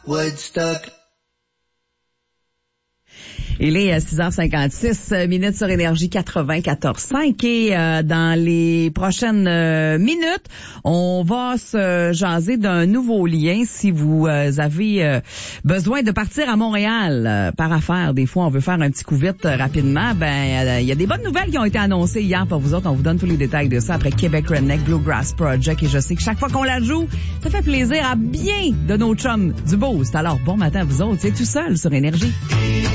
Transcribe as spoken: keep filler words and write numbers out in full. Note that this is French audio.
Woodstock. Il est six heures cinquante-six minutes sur Énergie quatre-vingt-quatorze cinq et euh, dans les prochaines euh, minutes, on va se jaser d'un nouveau lien. Si vous euh, avez euh, besoin de partir à Montréal euh, par affaire, des fois on veut faire un petit coup vite euh, rapidement, ben il euh, y a des bonnes nouvelles qui ont été annoncées hier pour vous autres. On vous donne tous les détails de ça après Québec Redneck Bluegrass Project et je sais que chaque fois qu'on la joue, ça fait plaisir à bien de nos chums du Boost. Alors bon matin à vous autres, c'est tout seul sur Énergie.